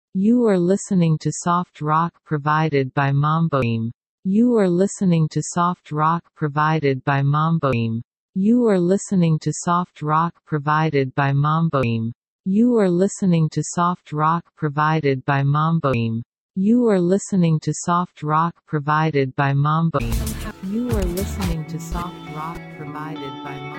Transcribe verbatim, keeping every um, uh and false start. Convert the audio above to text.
You are listening to soft rock provided by Mamboim. You are listening to soft rock provided by Mamboim. You are listening to soft rock provided by Mamboim. You are listening to soft rock provided by Mamboim. You are listening to soft rock provided by Mamboim. You are listening to soft rock provided by Mamboim.